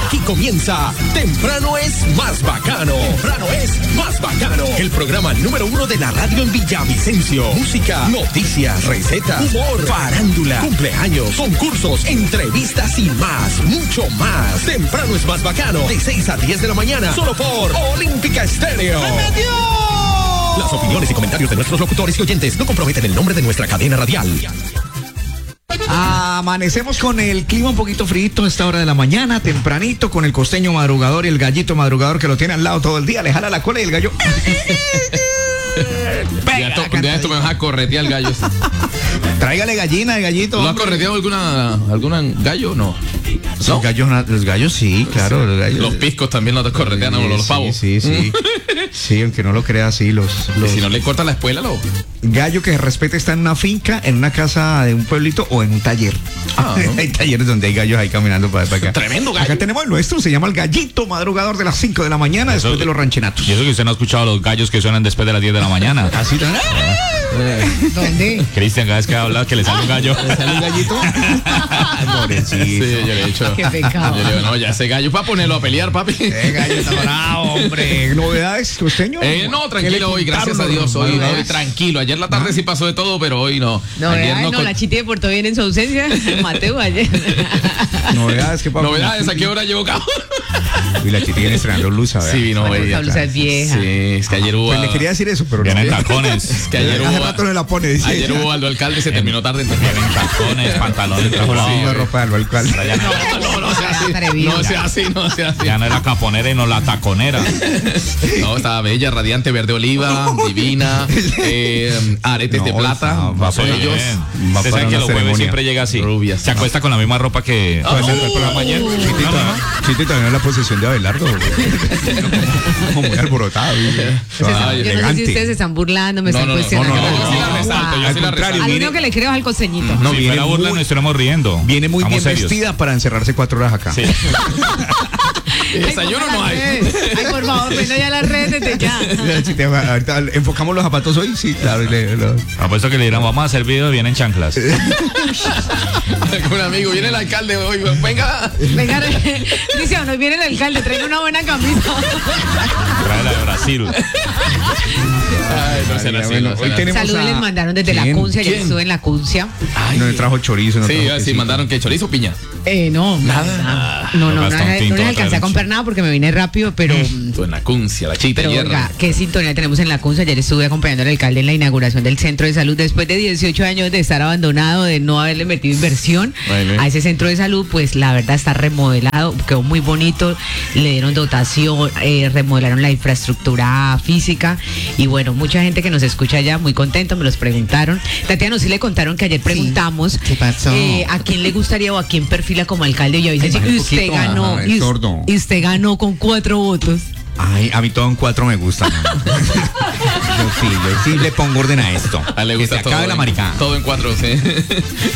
Aquí comienza Temprano es más bacano. Temprano es más bacano. El programa número 1 de la radio en Villavicencio. Música, noticias, recetas, humor, farándula, cumpleaños, concursos, entrevistas y más, mucho más. Temprano es más bacano. De 6 a 10 de la mañana. Solo por Olímpica Estéreo. ¡Me metió! Las opiniones y comentarios de nuestros locutores y oyentes no comprometen el nombre de nuestra cadena radial. Amanecemos con el clima un poquito frito a esta hora de la mañana, tempranito, con el costeño madrugador y el gallito madrugador que lo tiene al lado todo el día, le jala la cola y el gallo. Ya esto me vas a corretear el gallo. Tráigale gallina, el gallito. ¿Lo has correteado alguna gallo? No. ¿No? Los gallos sí, claro. Sí. Los gallos. Los piscos también los corretean, sí, los pavos. Sí. Sí, aunque no lo crea así, los... Y si no le cortan la espuela, gallo que se respete está en una finca, en una casa de un pueblito o en un taller. ¿No? Hay talleres donde hay gallos ahí caminando para acá. Tremendo gallo. Acá tenemos el nuestro, se llama el gallito madrugador de las 5 de la mañana, después de los ranchenatos. Y eso que usted no ha escuchado los gallos que suenan después de las 10 de la mañana. Así ¿Dónde? Cristian, cada vez que habla que le sale un gallo. ¿Le sale un gallito? Pobrecito. Sí, yo le he dicho. Qué pecado. Yo le digo, no, ya ese gallo para ponerlo a pelear, papi. Gallo está bravo, hombre. ¿Novedades, costeño? No, tranquilo, hoy, gracias a Dios, hoy tranquilo. Ayer la tarde sí pasó de todo, pero hoy no. Ayer la Chiti de Puerto bien en su ausencia. Mateo ayer. Novedades, ¿qué pasa? Novedades, ¿a qué hora llegó cabo? Y la Chiti viene estrenando blusa, ¿verdad? Sí, vino ella. Esa blusa es vieja. Sí, es que ayer hubo... Pues le quería decir eso, pero vienen no. Tacones. Es que ayer Hace hubo... rato no la pone, dice. Ayer hubo Aldo Alcalde, se terminó tarde. Vienen tacones, pantalones. Trajo la misma ropa de alcalde. No sea así. No sea así. Ya no era caponera y no la taconera. No, estaba bella, radiante, verde oliva, divina, aretes de plata, ellos. Usted sabe que los jueves siempre llega así. Rubias. Se acuesta con la misma ropa que... El programa ayer. Chiti todavía en la posesión de Abelardo. Como muy alborotado. Yo no sé si ustedes se están burlando, me están cuestionando. Yo sí la resalto. Al único que le creo es al costeñito. No, si fuera burla no estuviéramos riendo. Viene muy bien serios. vestida para encerrarse 4 horas acá. Sí. Desayuno no hay. Ay, por favor, bueno, ya las redes desde ya. Ahorita enfocamos los zapatos hoy, sí, claro. Apuesto que le dirán, vamos a hacer video, vienen chanclas. Un amigo, viene el alcalde hoy, venga. Venga, dice, hoy viene el alcalde, trae una buena camisa. Trae la de Brasil. Ay, no será así. Hoy tenemos saludos les mandaron desde la Cuncia, yo estuve en la Cuncia. No le trajo chorizo. Sí, mandaron que chorizo o piña. No, nada. No les alcancé a comprar nada porque me vine rápido, pero... Tú en la Cuncia, la chita pero, hierra. oiga, qué sintonía tenemos en la Cuncia. Ayer estuve acompañando al alcalde en la inauguración del centro de salud. Después de 18 años de estar abandonado, de no haberle metido inversión a ese centro de salud, pues la verdad está remodelado, quedó muy bonito, le dieron dotación, remodelaron la infraestructura física y bueno, mucha gente que nos escucha allá muy contento, me los preguntaron. Tatiana, sí le contaron que ayer preguntamos ¿qué pasó? A quién le gustaría o a quién perfila como alcalde y hoy dice que usted ganó y usted ganó con 4 votos. Ay, a mí todo en 4 me gusta. Yo sí le pongo orden a esto. A él le gusta que se acabe la maricada. Todo en 4, sí.